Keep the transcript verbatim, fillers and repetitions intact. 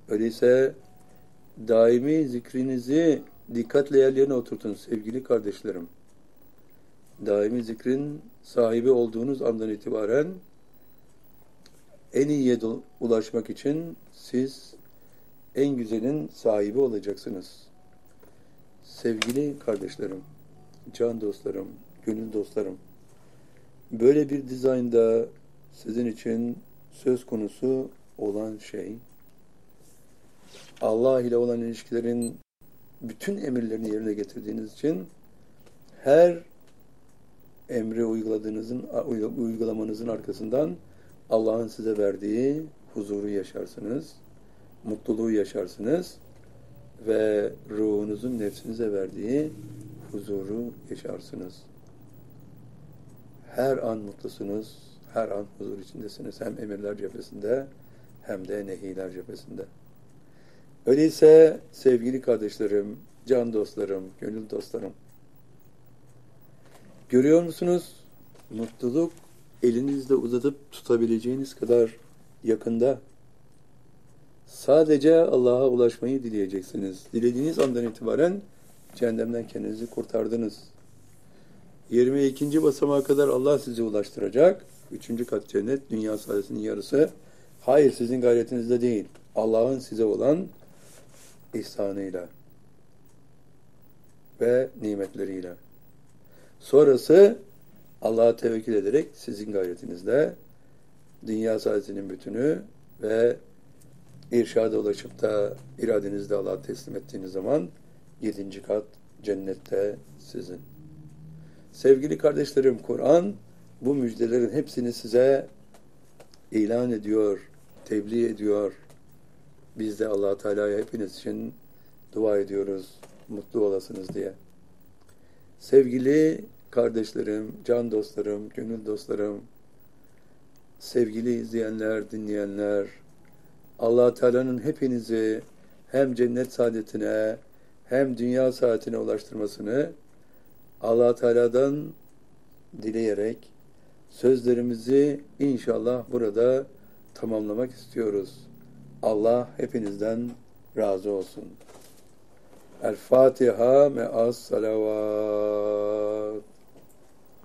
Öyleyse daimi zikrinizi dikkatle yerlerine oturtun sevgili kardeşlerim. Daimi zikrin sahibi olduğunuz andan itibaren en iyiye ulaşmak için siz en güzelin sahibi olacaksınız. Sevgili kardeşlerim, can dostlarım, gönül dostlarım, böyle bir dizaynda sizin için söz konusu olan şey, Allah ile olan ilişkilerin bütün emirlerini yerine getirdiğiniz için her emri uyguladığınızın, uygulamanızın arkasından Allah'ın size verdiği huzuru yaşarsınız, mutluluğu yaşarsınız ve ruhunuzun nefsinize verdiği huzuru yaşarsınız. Her an mutlusunuz, her an huzur içindesiniz. Hem emirler cephesinde hem de nehiler cephesinde. Öyleyse sevgili kardeşlerim, can dostlarım, gönül dostlarım, görüyor musunuz? Mutluluk elinizde uzatıp tutabileceğiniz kadar yakında. Sadece Allah'a ulaşmayı dileyeceksiniz. Dilediğiniz andan itibaren cehennemden kendinizi kurtardınız. yirmi ikinci basamağa kadar Allah sizi ulaştıracak. Üçüncü kat cennet, dünya saadetinin yarısı. Hayır, sizin gayretinizde değil. Allah'ın size olan ihsanıyla ve nimetleriyle. Sonrası Allah'a tevekkül ederek sizin gayretinizle dünya saadetinin bütünü ve irşada ulaşıp da iradenizde Allah'a teslim ettiğiniz zaman yedinci kat cennette sizin. Sevgili kardeşlerim, Kur'an bu müjdelerin hepsini size ilan ediyor, tebliğ ediyor. Biz de Allah Teala'ya hepiniz için dua ediyoruz, mutlu olasınız diye. Sevgili kardeşlerim, can dostlarım, gönül dostlarım, sevgili izleyenler, dinleyenler, Allah Teala'nın hepinizi hem cennet saadetine hem dünya saadetine ulaştırmasını Allah Teala'dan dileyerek sözlerimizi inşallah burada tamamlamak istiyoruz. Allah hepinizden razı olsun. El Fatiha me'as salavat.